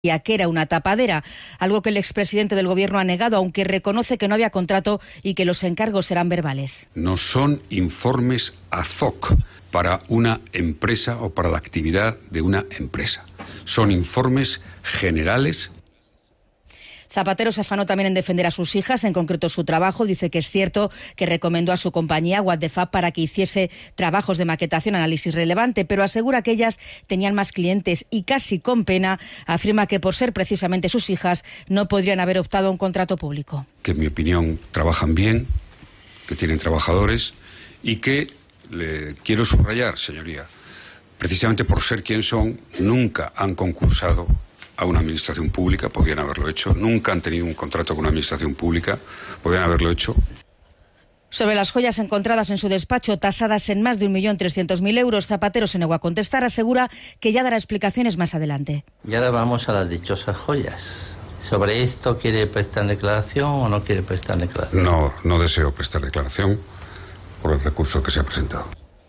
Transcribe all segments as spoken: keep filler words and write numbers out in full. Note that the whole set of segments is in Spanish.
que era una tapadera, algo que el expresidente del Gobierno ha negado, aunque reconoce que no había contrato y que los encargos eran verbales. No son informes ad hoc para una empresa o para la actividad de una empresa. Son informes generales. Zapatero se afanó también en defender a sus hijas, en concreto su trabajo. Dice que es cierto que recomendó a su compañía What the Fab para que hiciese trabajos de maquetación, análisis relevante, pero asegura que ellas tenían más clientes y casi con pena afirma que por ser precisamente sus hijas no podrían haber optado a un contrato público. Que en mi opinión trabajan bien, que tienen trabajadores y que, le quiero subrayar, señoría, precisamente por ser quien son, nunca han concursado a una administración pública, podían haberlo hecho, nunca han tenido un contrato con una administración pública, podían haberlo hecho. Sobre las joyas encontradas en su despacho, tasadas en más de un millón trescientos mil euros, Zapatero se negó a contestar, asegura que ya dará explicaciones más adelante. Y ahora vamos a las dichosas joyas. ¿Sobre esto quiere prestar declaración o no quiere prestar declaración? No, no deseo prestar declaración por el recurso que se ha presentado.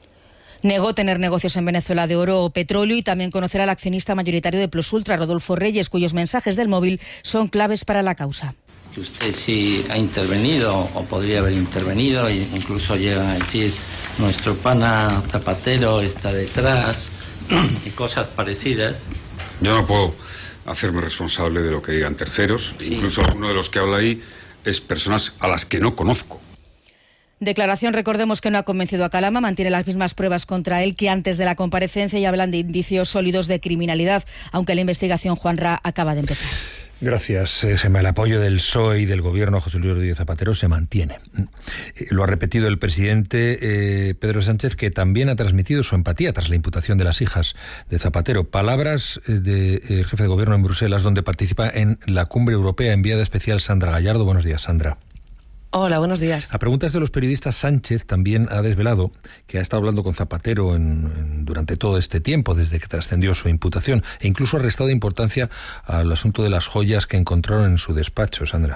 Negó tener negocios en Venezuela de oro o petróleo y también conocer al accionista mayoritario de Plus Ultra, Rodolfo Reyes, cuyos mensajes del móvil son claves para la causa. Que usted sí ha intervenido o podría haber intervenido, e incluso llega a decir nuestro pana Zapatero está detrás y cosas parecidas. Yo no puedo hacerme responsable de lo que digan terceros, sí. Incluso alguno de los que habla ahí es personas a las que no conozco. Declaración, recordemos que no ha convencido a Calama, mantiene las mismas pruebas contra él que antes de la comparecencia y hablan de indicios sólidos de criminalidad, aunque la investigación, Juanra, acaba de empezar. Gracias, Gemma. El apoyo del P S O E y del Gobierno a José Luis Rodríguez Zapatero se mantiene. Lo ha repetido el presidente eh, Pedro Sánchez, que también ha transmitido su empatía tras la imputación de las hijas de Zapatero. Palabras del eh, jefe de Gobierno en Bruselas, donde participa en la cumbre europea. Enviada especial Sandra Gallardo. Buenos días, Sandra. Hola, buenos días. A preguntas de los periodistas, Sánchez también ha desvelado que ha estado hablando con Zapatero en, en, durante todo este tiempo, desde que trascendió su imputación, e incluso ha restado importancia al asunto de las joyas que encontraron en su despacho, Sandra.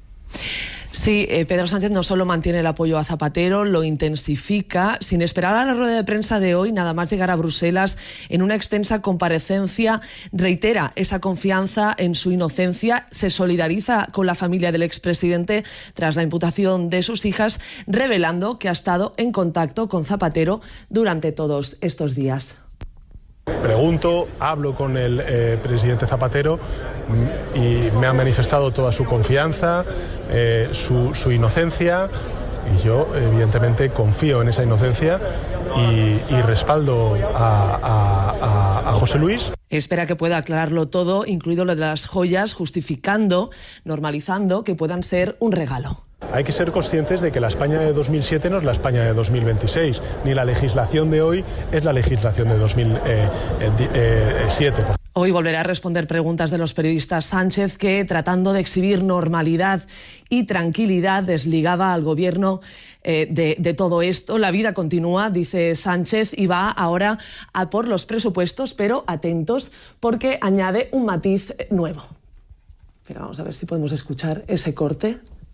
Sí, eh, Pedro Sánchez no solo mantiene el apoyo a Zapatero, lo intensifica, sin esperar a la rueda de prensa de hoy, nada más llegar a Bruselas, en una extensa comparecencia, reitera esa confianza en su inocencia, se solidariza con la familia del expresidente tras la imputación de sus hijas, revelando que ha estado en contacto con Zapatero durante todos estos días. Pregunto, hablo con el eh, presidente Zapatero y me ha manifestado toda su confianza, eh, su, su inocencia, y yo evidentemente confío en esa inocencia y, y respaldo a, a, a, a José Luis. Espera que pueda aclararlo todo, incluido lo de las joyas, justificando, normalizando que puedan ser un regalo. Hay que ser conscientes de que la España de dos mil siete no es la España de dos mil veintiséis, ni la legislación de hoy es la legislación de dos mil siete. Hoy volverá a responder preguntas de los periodistas Sánchez, que, tratando de exhibir normalidad y tranquilidad, desligaba al Gobierno eh, de, de todo esto. La vida continúa, dice Sánchez, y va ahora a por los presupuestos, pero atentos, porque añade un matiz nuevo. Pero vamos a ver si podemos escuchar ese corte.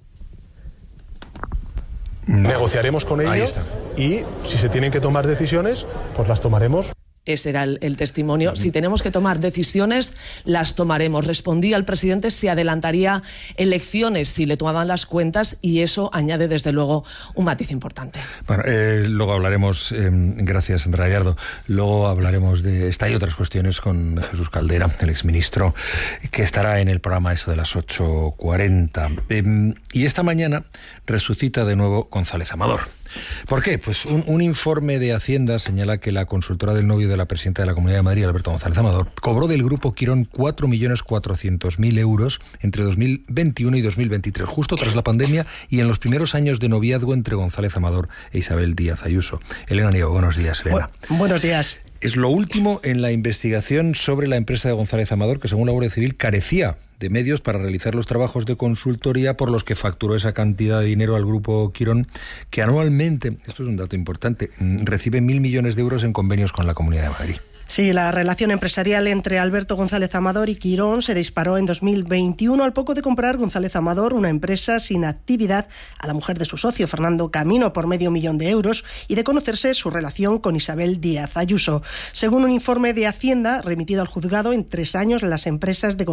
Negociaremos con ellos y si se tienen que tomar decisiones, pues las tomaremos. Ese era el, el testimonio. Uh-huh. Si tenemos que tomar decisiones, las tomaremos. Respondía el presidente si adelantaría elecciones si le tomaban las cuentas, y eso añade desde luego un matiz importante. Bueno, eh, luego hablaremos, eh, gracias Sandra Gallardo, luego hablaremos de esta y otras cuestiones con Jesús Caldera, el exministro, que estará en el programa eso de las ocho cuarenta. Eh, y esta mañana resucita de nuevo González Amador. ¿Por qué? Pues un, un informe de Hacienda señala que la consultora del novio de la presidenta de la Comunidad de Madrid, Alberto González Amador, cobró del grupo Quirón cuatro millones cuatrocientos mil euros entre dos mil veintiuno y dos mil veintitrés, justo tras la pandemia y en los primeros años de noviazgo entre González Amador e Isabel Díaz Ayuso. Elena Nieva, buenos días, Elena. Bu- buenos días. Es lo último en la investigación sobre la empresa de González Amador, que según la Guardia Civil carecía de medios para realizar los trabajos de consultoría por los que facturó esa cantidad de dinero al grupo Quirón, que anualmente, esto es un dato importante, recibe mil millones de euros en convenios con la Comunidad de Madrid. Sí, la relación empresarial entre Alberto González Amador y Quirón se disparó en dos mil veintiuno al poco de comprar González Amador una empresa sin actividad a la mujer de su socio, Fernando Camino, por medio millón de euros y de conocerse su relación con Isabel Díaz Ayuso. Según un informe de Hacienda remitido al juzgado, en tres años las empresas de